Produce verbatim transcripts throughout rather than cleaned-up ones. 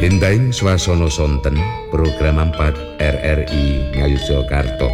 Lintaing swasana sonten program empat R R I Ngayogyakarta.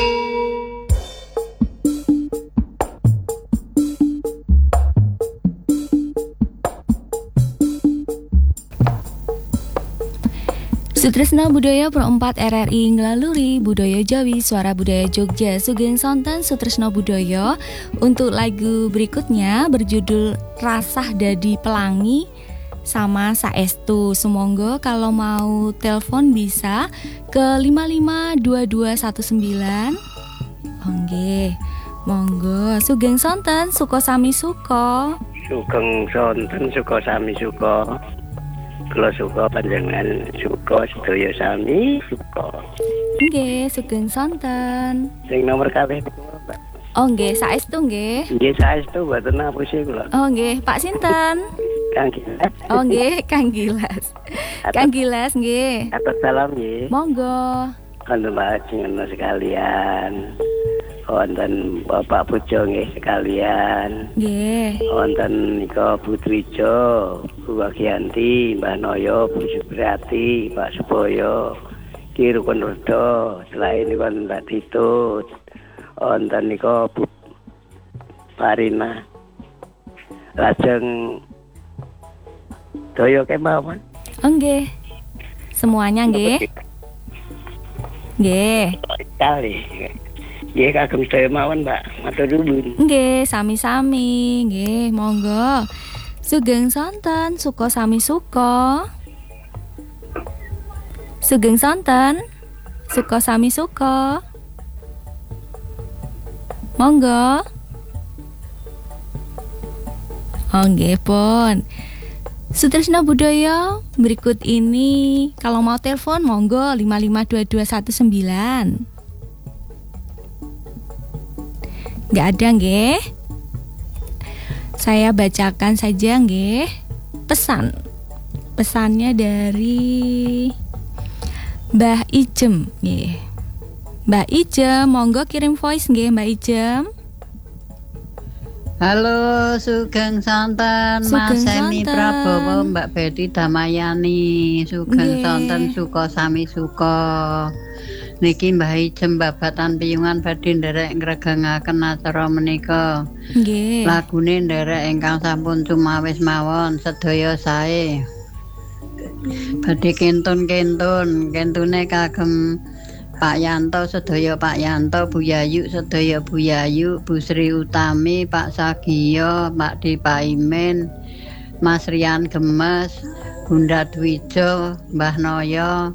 Sutresna Budaya Pro empat R R I nglaluri Budaya Jawi Suara Budaya Jogja Sugeng Sonten Sutresna Budaya. Untuk lagu berikutnya berjudul Rasah Dadi Pelangi sama Saestu. Sumangga kalau mau telepon bisa ke lima lima dua dua satu sembilan. Oke, monggo. Sugeng Sonten Suko Sami Suko. Sugeng Sonten Suko Sami Suko. Kula suka panjenengan suka sedaya sami suka. Nggih, sugeng sonten. Sing nomor kalih niku, Mbak. Oh nggih, saestu nggih. Nggih saestu mboten ngapusi kula. Oh nggih, Pak sinten? Kang Gilas. Oh nggih, Kang Gilas. Kang Gilas nggih. Atas salam nggih. Monggo. Kangge panjenengan sekalian. Wonten Bapak Pujo nggih sekalian. Nggih. Wonten nika Putrijo, Bu Wagianti, Mbah Noyo, Bu Supriyati, Pak Suboyo, Ki Rukun Rodo, selain niku Mbak Titut. Wonten nika Bu Parina. Lajeng Doyo kemawon. Oh nggih. Semuanya nggih. Nggih. Kali. Nggih kagem sedaya mawon, Mbak. Matur nuwun. Nggih, sami-sami. Nggih, monggo. Sugeng sonten, suka sami suka. Sugeng sonten, suka sami suka. Monggo. Oh nggih pun. Sutresna Budaya berikut ini kalau mau telepon monggo lima lima dua dua satu sembilan. Nggak ada nggih. Saya bacakan saja nggih pesan. Pesannya dari Mbah Ijem nggih. Mbah Ijem, monggo kirim voice nggih Mbah Ijem. Halo, sugeng sonten Mas Semi Prabowo, Mbak Betty Damayani. Sugeng sonten suka sami suka. Niki Mbah Ijem babatan piyungan badhe nderek ngregengaken acara menika. Nggih. Lagune nderek ingkang sampun cumawis mawon sedaya sae. Badhe kentun-kentun, kentune kagem Pak Yanto sedaya Pak Yanto, Bu Yayu sedaya Bu Yayu, Bu Sri Utami, Pak Sagiyo, Pak Dipaimin, Mas Rian Gemes, Bunda Dwijo, Mbah Noyo,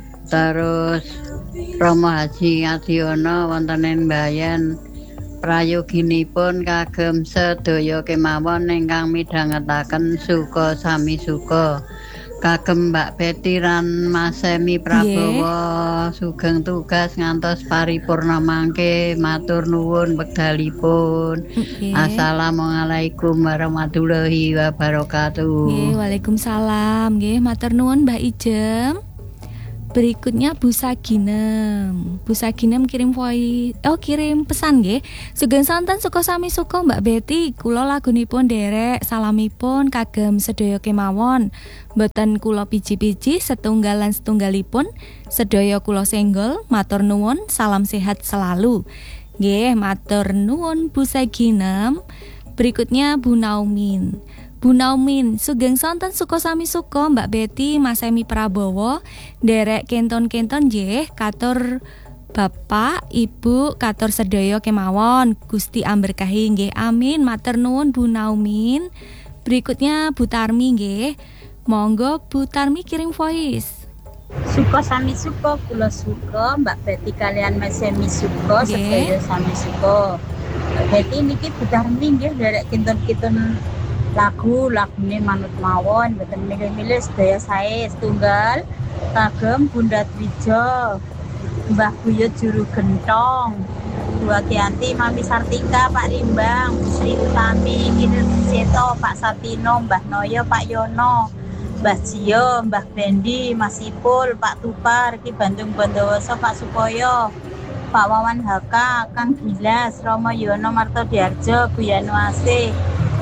terus Romo Haji Adiono wonten ing Mbayan. Prayoginipun kagem sedaya kemawon ingkang midhangetaken suka sami suka. Kagem Mbak Betty lan Mas Semi Prabowo, yeah. Sugeng tugas ngantos paripurna mangke, matur nuwun wekdalipun. Okay. Assalamualaikum warahmatullahi wabarakatuh. Nggih, waalaikumsalam. Nggih, matur nuwun Mbak Ijem. Berikutnya Bu Saginem. Bu Saginem kirim voice, oh kirim pesan nggih. Sugeng sonten suka sami suka Mbak Betty, kula lagunipun derek salamipun kagem sedaya kemawon. Mboten kula piji-piji setunggalan setunggalipun sedaya kula senggol, matur nuwun, salam sehat selalu. Nggih, matur nuwun Bu Saginem. Berikutnya Bu Naumin. Bu Naumin, sugeng sonten suka sami suka Mbak Betty, Mas Semi Prabowo, derek kenton-kenton nggih, katur Bapak, Ibu, katur sedaya kemawon, Gusti amberkahi nggih, amin, matur nuwun Bu Naumin. Berikutnya Bu Tarmi nggih. Monggo Bu Tarmi kirim voice. Suka sami suka, kula suka, Mbak Betty kalian Mas Semi suka, sedaya sami suka. Mbak Betty niki Bu Tarmi nggih derek kenton-kenton lagu lagune manut mawon mboten milih-milih sedaya sae setunggal kagem Bunda Dwijo, Mbah Buyut Juru Gentong, Bu Agianti, Mami Sartika, Pak Rimbang, Bu Sri Utami, Kinir Seto, Pak Satino, Mbah Noyo, Pak Yono, Mbah Jiyo, Mbah Bendi, Mas Ipul, Pak Tupar, Ki Bandung Bondowoso, Pak Supoyo, Pak Wawan Haka, Kang Gilas, Romo Yono Marto Diarjo, Bu Yanuase,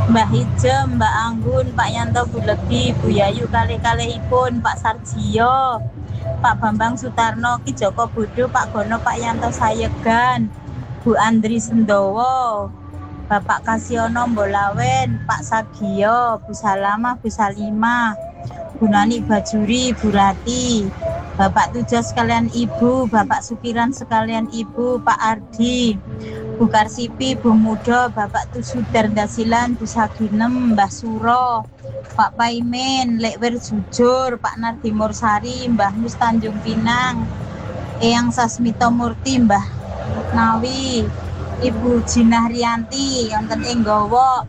Mbah Ijem, Mbak Anggun, Pak Yanto Bu Legi, Bu Yayu kalih-kalihipun, Pak Sarjiyo, Pak Bambang Sutarno, Ki Joko Bodo, Pak Gono, Pak Yanto Sayegan, Bu Andri Sendowo, Bapak Kasiono Mbolawen, Pak Sagiyo, Bu Salama, Bu Salima, Bu Nani Bajuri, Bu Rati, Bapak Tujo sekalian Ibu, Bapak Sukiran sekalian Ibu, Pak Ardi, Bu Karsipi, Bu Mudo, Bapak Tusudar Dasilan, Bu Saginem, Mbah Suro, Pak Paimin, Lekwir Jujur, Pak Nardi Mursari, Mbah Mus Tanjung Pinang, Eyang Sasmito Murti, Mbah Nawi, Ibu Jinah Rianti, wonten ing Gowo,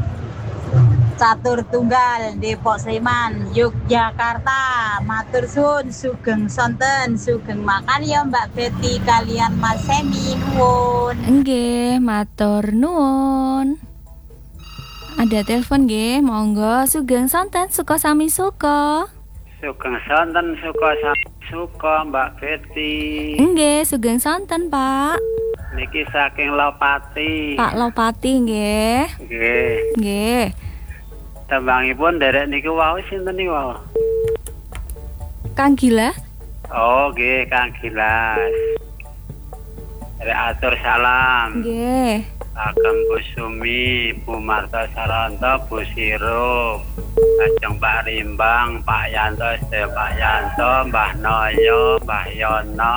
Catur Tunggal, Depok Sleman, Yogyakarta. Matur suwun, sugeng sonten, sugeng makan ya Mbak Betty kalian Mas Semi nuwun. Nggih, matur nuwun. Ada telepon nggih, monggo sugeng sonten suka sami suka. Sugeng sonten suka sami suka Mbak Betty. Nggih, sugeng sonten Pak. Niki saking Lopati. Pak Lopati nggih. Nggih. Nggih. Tembangipun derek niku wau sinten niku wau? Kang Gilas. Oh, nggih Kang Gilas. Derek atur salam. Nggih. Agem Bu Sumi, Bu Marta Saranto, Bu Siro, Lajeng Pak Rimbang, Pak Yanto, Sedaya Pak Yanto, Mbah Noyo, Mbah Yono,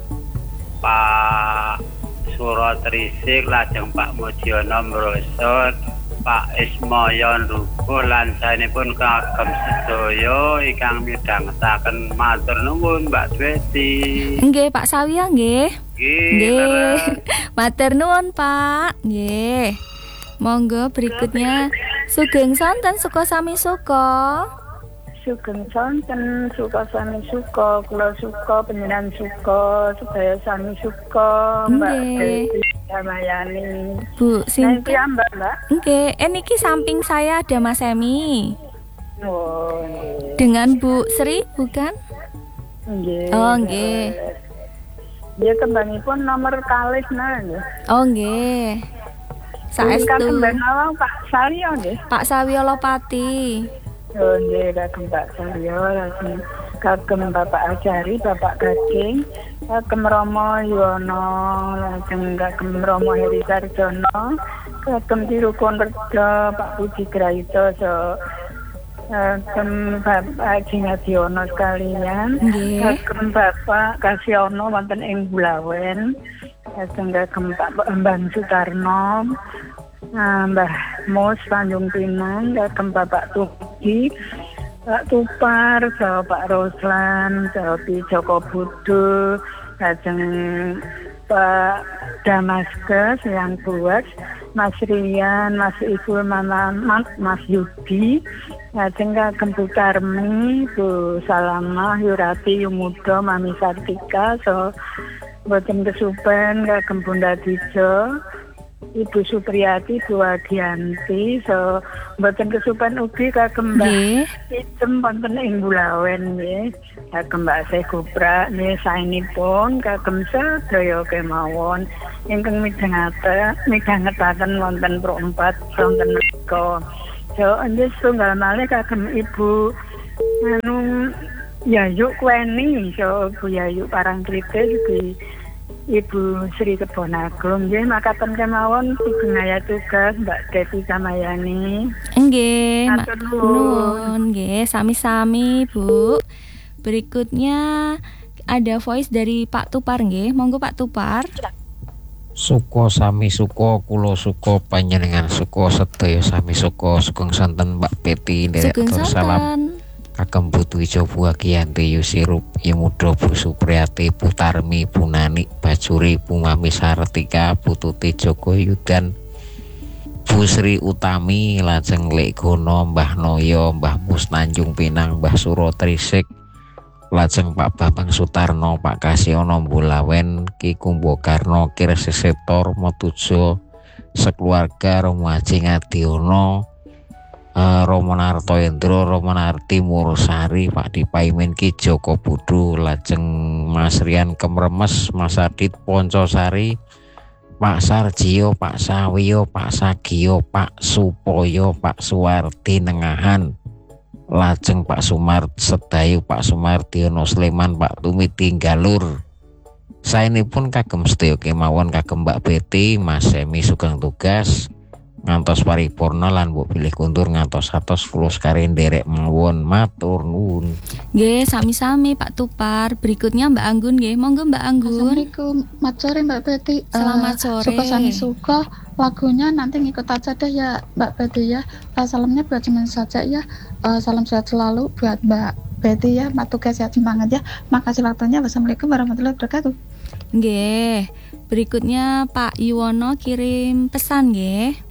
Pak Suro Trisik, lajeng Pak Mujiono Mrosot, Pak Ismoyon Rubuh lan saenipun kagem sedaya ingkang midhangetaken matur nuwun Mbak Betty. Nggih, Pak Sawiya nggih. Nggih. Matur nuwun, Pak. Nggih. Monggo berikutnya sugeng sonten suka sami suka. Sugeng sonten suka sami suka, kula suka panjenengan suka, sedaya sami suka Mbak Betty Damayani. Bu Sinta. Nanti Mbak Mbak. Nggih, eh niki samping saya ada Mas Semi. Oh, nggih. Dengan Bu Sri bukan? Nggih. Oh, nggih. Dia kembangipun nomor kalih nah nggih. Oh, nggih. Saestu. Kembang awang Pak Saryo nggih. Pak Sawiya Lopati. Oh, nggih kagem Pak Saryo, lajeng kagem Bapak Ajari, Bapak Gading, kagem Romo Yono, lajeng kagem Romo Heri Sarjono, kagem Dirukun Rejo, Pak Puji Graito, so kagem Bapak Jingadiono sekalian, kagem Bapak Kasiono wonten ing Bulawen, lajeng kagem Pak Bambang Sutarno, Mbah Mus Tanjung Pinang, kagem Bapak Tuki, Pak Tupar, so Pak Roslan, so Joko Budo, lajeng Pak Damaskus yang buat, Mas Rian, Mas Iful Manamat, Mas Yudi, lajeng kagem Bu Karmi, Bu Salama, Yurati, Yumudo, Mami Sartika, so boten kesupen kagem Bunda Dijo, Ibu Supriyati, Bu Adianti, so mboten kesupen ugi kagem Mbak Ijem wonten ing Bulawen nggih. Kagem Mbak Syekh Kupra nggih saenipun kagem sedaya kemawon ingkang midhangetaken midhangetaken wonten Pro empat wonten menika. So nggih setunggal malih kagem Ibu anu Yayu Kweni, so Bu Yayu Parangtritis di Ibu Sri Kebonagung nggih makaten kemawon sugeng aya tugas Mbak Devi Samayani. Nggih, matur nuwun nggih, sami-sami Bu. Berikutnya ada voice dari Pak Tupar nggih. Monggo Pak Tupar. Suka sami suka, kula suka, panjenengan suka, sedaya sami suka. Sugeng sonten Mbak Betty nderek atur salam. Kagem Putu Ijo Bu Agiyanti Yusirup Yemudo Bu Supriyati Bu Tarmi Bu Nani Bajuri Bu Mami Sartika Bu Tuti Joko Yudan Bu Sri Utami lajeng Lek Gono Mbah Noyo Mbah Mus Tanjung Pinang Mbah Suro Trisik lajeng Pak Bambang Sutarno Pak Kasiono Bulawen Ki Kumbo Karno Kir Sesetor Motujo sekeluarga Romo Haji Ngadiono Uh, Romo Narto Endro, Romo Narti Murusari, Pak Dipaimin Ki Joko Budu, lajeng Mas Rian Kemremes, Mas Adit Poncosari, Pak Sarjio, Pak Sawiyo, Pak Sagio, Pak Supoyo, Pak Suwardi Nengahan, lajeng Pak Sumar Sedayu, Pak Sumardiono Sleman, Pak Tumiti Galur. Saenipun kagem sedaya kemawon kagem Mbak Betty, Mas Semi sugeng tugas ngantos paripurna lan mbok pilih kuntur ngantos atos kula sekalian nderek mawon, matur nuwun. Nggih, sami-sami Pak Tupar. Berikutnya Mbak Anggun nggih. Monggo Mbak Anggun. Assalamualaikum. Selamat sore Mbak Betty. Selamat uh, sore. Suka Sami Suka. Lagunya nanti ngikut aja deh ya Mbak Betty ya. Uh, salamnya buat teman saja ya. Uh, salam sehat selalu buat Mbak Betty ya. Mak tugas sehat semangat ya. Makasih waktunya. Wassalamualaikum warahmatullahi wabarakatuh. Nggih. Berikutnya Pak Yuwono kirim pesan nggih.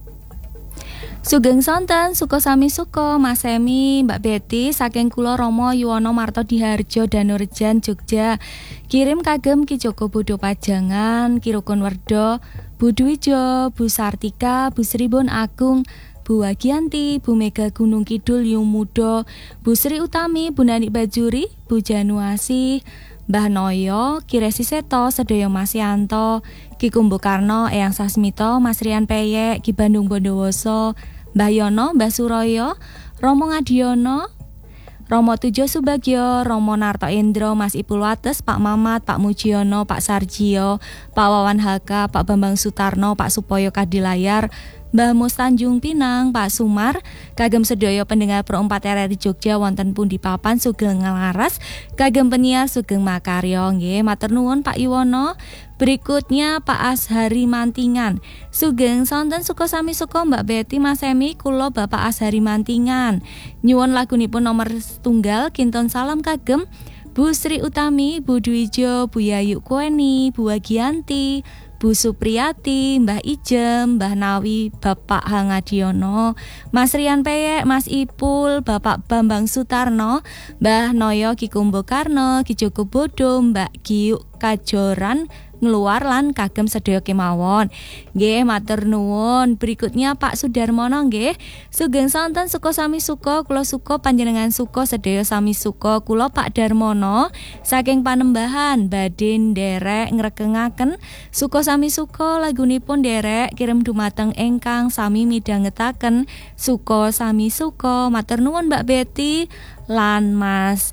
Sugeng sonten suko sami suko Mas Semi, Mbak Betty saking kula Romo Yuwono Marto Diharjo Danurjan Jogja. Kirim kagem Ki Joko Bodo Pajangan, Ki Rukun Werdo, Bu Dwijo, Bu Sartika, Bu Sribun Agung, Bu Wagianti, Bu Mega Gunung Kidul Yumudo, Bu Sri Utami, Bu Nani Bajuri, Bu Januasi, Mbah Noyo, Ki Resi Seto, Sedaya Mas Yanto, Ki Kumbukarno, Eyang Sasmito, Mas Rian Peyek, Ki Bandung Bondowoso, Mbah Yono, Mbah Suroyo, Romo Ngadiono, Romo Tujo Subagio, Romo Narto Indro, Mas Ipul Wates, Pak Mamat, Pak Mujiono, Pak Sarjio, Pak Wawan Haka, Pak Bambang Sutarno, Pak Supoyo Kadilayar, Mbah Mus Tanjung Pinang, Pak Sumar, kagem sedaya pendengar Pro empat R R I Jogja wonten pundi papan sugeng ngelaras, kagem penyiar sugeng makarya nggih, matur nuwun Pak Yuwono. Berikutnya Pak Ashari Mantingan. Sugeng sonten suka sami suka Mbak Betty, Mas Semi, kula Bapak Ashari Mantingan. Nyuwun lagunipun nomor tunggal kinton salam kagem Bu Sri Utami, Bu Dwijo, Bu Yayu Kueni, Bu Wagianti, Bu Supriyati, Mbah Ijem, Mbah Nawi, Bapak Hangadiono, Mas Rian Peyek, Mas Ipul, Bapak Bambang Sutarno, Mbah Noyo, Ki Kumbukarno, Ki Joko Bodo, Mbak Giuk Kajoran ngeluar lan kagem sedaya kemawon. Nggih, matur nuwun. Berikutnya Pak Sudarmono nggih. Sugeng sonten suka sami suka, kula suka panjenengan suka sedaya sami suka. Kula Pak Darmono saking Panembahan badhe nderek ngrekengaken suka sami suka lagunipun nderek kirim dumateng ingkang sami midhangetaken suka sami suka. Matur nuwun Mbak Betty lan Mas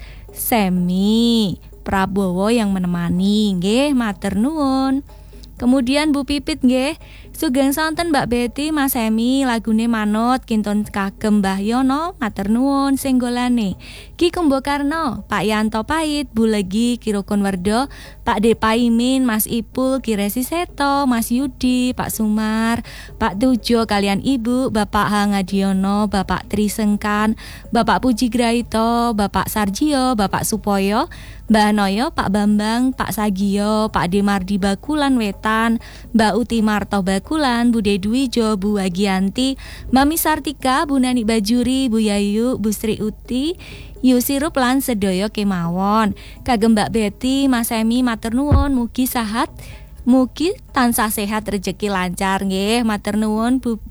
Semi Prabowo yang menemani nggih, matur nuwun. Kemudian Bu Pipit nggih. Sugeng sonten Mbak Betty, Mas Semi, lagune manut kinton kagem Mbah Yono, matur nuwun singgolane. Ki Kumbukarno, Pak Yanto Pait, Bu Legi, Ki Rukun Werdo, Pak De Paimin, Mas Ipul, Ki Resi Seto, Mas Yudi, Pak Sumar, Pak Tujo kalian Ibu, Bapak Hangadiono, Bapak Trisengkan, Bapak Puji Graito, Bapak Sarjio, Bapak Supoyo, Mbah Noyo, Pak Bambang, Pak Sagio, Pak Demardi Bakulan Wetan, Mbak Uti Marto Bakulan, Bu Dedwijo, Bu Wagianti, Mami Sartika, Bu Nani Bajuri, Bu Yayu, Bu Sri Uti, Yusirup lan sedaya kemawon. Kagem Mbak Betty, Mas Semi matur nuwun, mugi sahat, mugi tansah sehat rezeki lancar nggih, matur nuwun Bu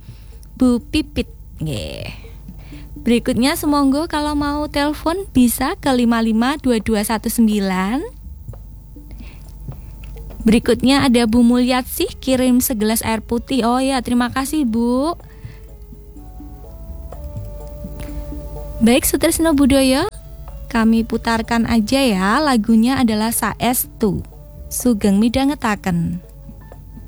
Bu Pipit nggih. Berikutnya semonggo kalau mau telepon bisa ke lima lima dua dua satu sembilan. Berikutnya ada Bu Mulyatsih kirim segelas air putih. Oh ya, terima kasih Bu. Baik, Sutresno Budoyo, kami putarkan aja ya. Lagunya adalah Saestu, sugeng midhangetaken.